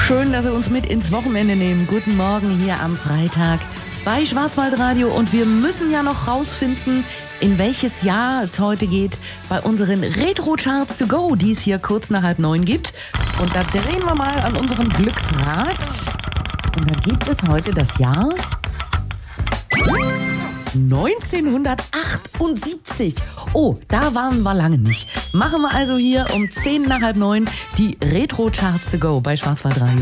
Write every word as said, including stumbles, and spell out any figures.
Schön, dass Sie uns mit ins Wochenende nehmen. Guten Morgen hier am Freitag bei Schwarzwaldradio. Und wir müssen ja noch rausfinden, in welches Jahr es heute geht bei unseren Retro Charts to go, die es hier kurz nach halb neun gibt. Und da drehen wir mal an unserem Glücksrad. Und da gibt es heute das Jahr neunzehnhundertachtundsiebzig. Oh, da waren wir lange nicht. Machen wir also hier um zehn nach halb neun die Retro Charts to go bei Schwarzwaldradio.